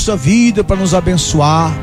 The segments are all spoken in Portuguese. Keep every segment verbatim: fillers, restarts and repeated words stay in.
nossa vida para nos abençoar.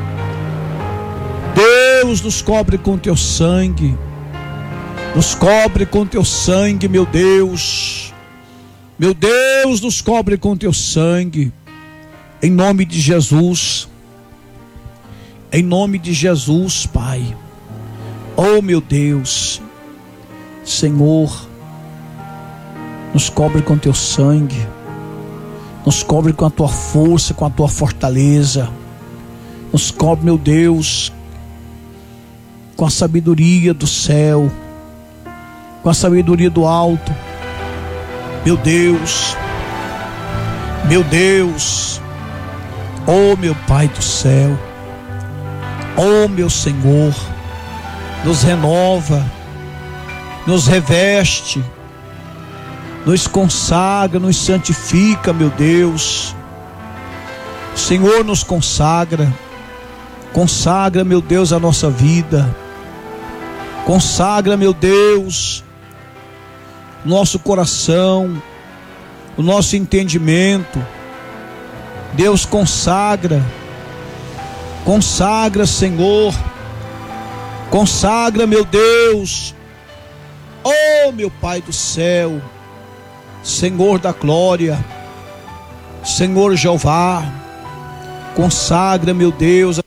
Deus, nos cobre com teu sangue, nos cobre com teu sangue, meu Deus, meu Deus, nos cobre com teu sangue, em nome de Jesus, em nome de Jesus, Pai. Oh, meu Deus, Senhor, nos cobre com teu sangue, nos cobre com a tua força, com a tua fortaleza, nos cobre, meu Deus, com a sabedoria do céu, com a sabedoria do alto, meu Deus, meu Deus, oh meu Pai do céu, oh meu Senhor, nos renova, nos reveste, nos consagra, nos santifica, meu Deus. Senhor, nos consagra, consagra, meu Deus, a nossa vida, consagra, meu Deus, nosso coração, o nosso entendimento. Deus, consagra, consagra, Senhor, consagra, meu Deus, oh meu Pai do céu, Senhor da glória, Senhor Jeová, consagra, meu Deus,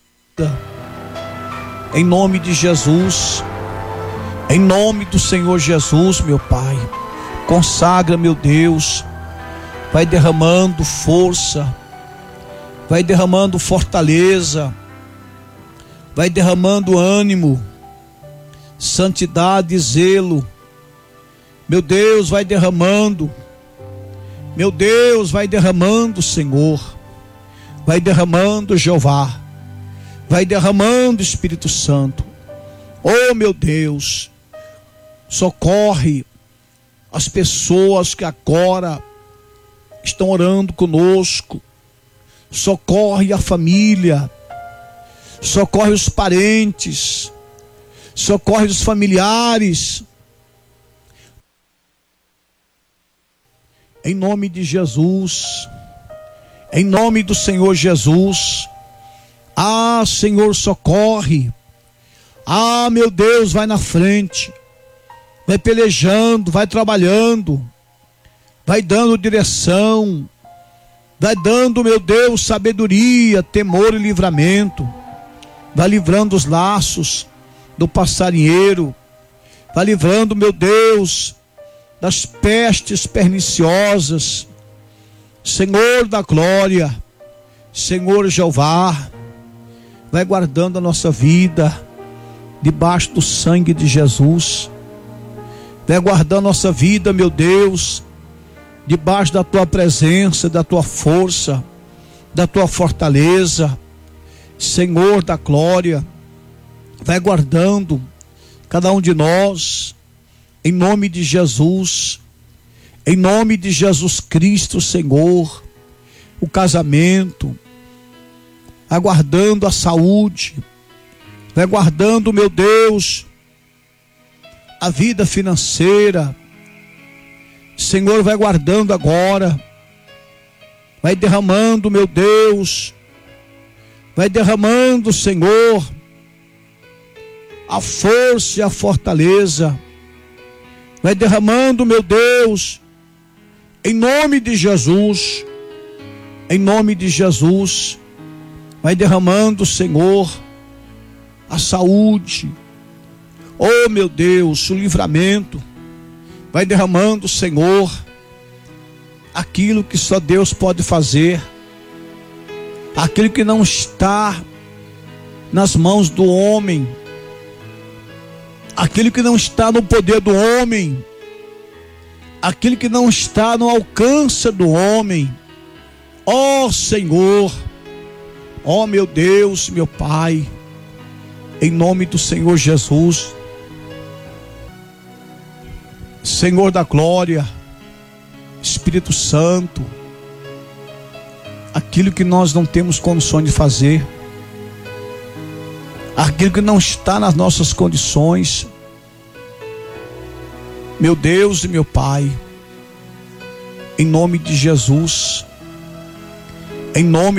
em nome de Jesus, em nome do Senhor Jesus, meu Pai, consagra, meu Deus, vai derramando força, vai derramando fortaleza, vai derramando ânimo, santidade e zelo, meu Deus, vai derramando, meu Deus, vai derramando, Senhor, vai derramando, Jeová, vai derramando, Espírito Santo. Oh, meu Deus, socorre as pessoas que agora estão orando conosco, socorre a família, socorre os parentes, socorre os familiares, em nome de Jesus, em nome do Senhor Jesus. Ah, Senhor, socorre. Ah, meu Deus, vai na frente, vai pelejando, vai trabalhando, vai dando direção, vai dando, meu Deus, sabedoria, temor e livramento, vai livrando os laços do passarinheiro, vai livrando, meu Deus, das pestes perniciosas. Senhor da glória, Senhor Jeová, vai guardando a nossa vida debaixo do sangue de Jesus, vai guardando a nossa vida, meu Deus, debaixo da tua presença, da tua força, da tua fortaleza. Senhor da glória, vai guardando cada um de nós, em nome de Jesus, em nome de Jesus Cristo, Senhor, o casamento, vai guardando a saúde, vai guardando, meu Deus, a vida financeira. Senhor, vai guardando agora, vai derramando, meu Deus, vai derramando, Senhor, a força e a fortaleza, vai derramando, meu Deus, em nome de Jesus, em nome de Jesus, vai derramando, Senhor, a saúde, oh meu Deus, o livramento, vai derramando, Senhor, aquilo que só Deus pode fazer, aquilo que não está nas mãos do homem, aquilo que não está no poder do homem, aquilo que não está no alcance do homem. Ó Senhor, ó meu Deus, meu Pai, em nome do Senhor Jesus, Senhor da glória, Espírito Santo, aquilo que nós não temos condições de fazer, aquilo que não está nas nossas condições, meu Deus e meu Pai, em nome de Jesus, em nome